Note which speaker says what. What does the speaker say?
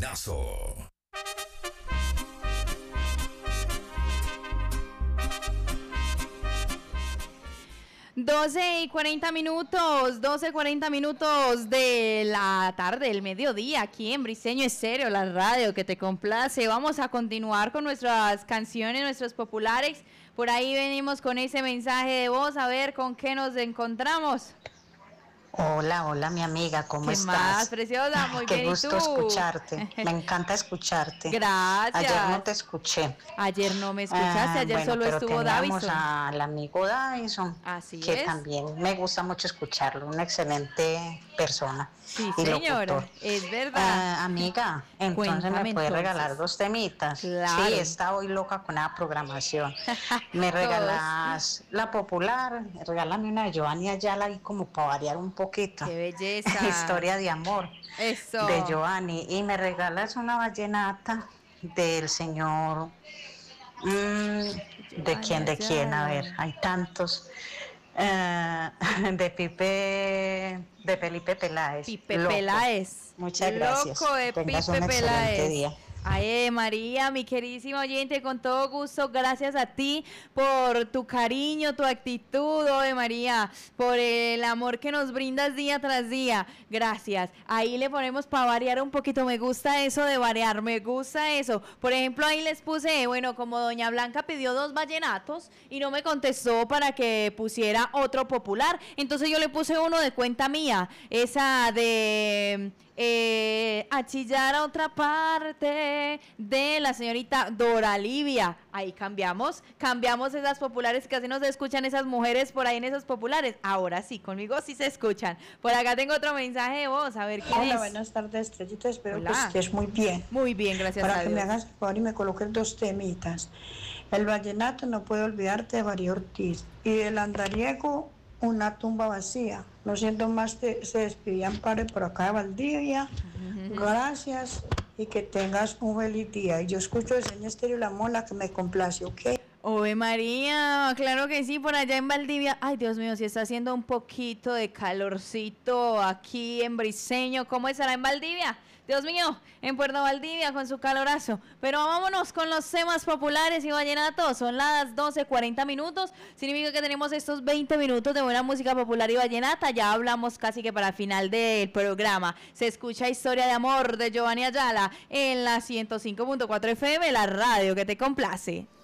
Speaker 1: Chapinazo.
Speaker 2: 12:40 de la tarde, del mediodía, aquí en Briseño Estéreo, la radio que te complace. Vamos a continuar con nuestras canciones, nuestros populares. Por ahí venimos con ese mensaje de voz, a ver con qué nos encontramos.
Speaker 3: Hola, hola mi amiga, ¿cómo estás?
Speaker 2: ¿Qué más, preciosa? Muy
Speaker 3: Qué
Speaker 2: bien, ¿y tú?
Speaker 3: gusto escucharte, me encanta escucharte.
Speaker 2: Gracias.
Speaker 3: Ayer no te escuché.
Speaker 2: Ayer no me escuchaste, ayer
Speaker 3: Bueno,
Speaker 2: solo
Speaker 3: pero
Speaker 2: estuvo
Speaker 3: teníamos
Speaker 2: Davison.
Speaker 3: al amigo Davison,
Speaker 2: Así
Speaker 3: que
Speaker 2: es.
Speaker 3: también me gusta mucho escucharlo, una excelente persona.
Speaker 2: Sí,
Speaker 3: y
Speaker 2: señora,
Speaker 3: locutor.
Speaker 2: es verdad.
Speaker 3: Amiga, entonces
Speaker 2: Cuéntame
Speaker 3: me puede
Speaker 2: entonces.
Speaker 3: regalar 2 temitas.
Speaker 2: Claro.
Speaker 3: Sí, está hoy loca con la programación. Me regalas la popular, regálame una de Giovanni Ayala y como para variar un poquito.
Speaker 2: ¡Qué belleza!
Speaker 3: Historia de amor.
Speaker 2: Eso.
Speaker 3: De Giovanni. Y me regalas una vallenata del señor. ¿De quién? ¿De quién? A ver, hay tantos. De Felipe Peláez.
Speaker 2: Pipe
Speaker 3: Loco.
Speaker 2: Peláez.
Speaker 3: Muchas gracias.
Speaker 2: Loco de
Speaker 3: Tengas
Speaker 2: Pipe
Speaker 3: un excelente
Speaker 2: Peláez.
Speaker 3: día.
Speaker 2: Ay, María, mi queridísima oyente, con todo gusto, gracias a ti por tu cariño, tu actitud, María, por el amor que nos brindas día tras día. Gracias. Ahí le ponemos para variar un poquito. Me gusta eso de variar, me gusta eso. Por ejemplo, ahí les puse, bueno, como doña Blanca pidió 2 vallenatos y no me contestó para que pusiera otro popular, entonces yo le puse uno de cuenta mía, esa de a chillar a otra parte, de la señorita Dora Livia. Ahí cambiamos esas populares que así no se escuchan esas mujeres por ahí en esas populares. Ahora sí, conmigo sí se escuchan. Por acá tengo otro mensaje de voz, a ver quién es.
Speaker 4: Hola, buenas tardes, Estrellita, espero
Speaker 2: Hola.
Speaker 4: que estés muy bien.
Speaker 2: Muy bien, gracias a
Speaker 4: Para que
Speaker 2: Dios.
Speaker 4: me hagas el favor y me coloques 2 temitas. El vallenato, no puedo olvidarte, de María Ortiz. Y del andariego, Una tumba vacía. No siento más, se despidían Amparo por acá de Valdivia. Gracias y que tengas un feliz día. Y yo escucho el señor Estéreo La Mola, que me complace, ¿ok?
Speaker 2: Oye, María, claro que sí, por allá en Valdivia. Ay, Dios mío, si está haciendo un poquito de calorcito aquí en Briseño. ¿Cómo estará en Valdivia? Dios mío, en Puerto Valdivia con su calorazo. Pero vámonos con los temas populares y vallenatos. Son las 12:40. Significa que tenemos estos 20 minutos de buena música popular y vallenata. Ya hablamos casi que para el final del programa. Se escucha Historia de Amor de Giovanni Ayala en la 105.4 FM, la radio que te complace.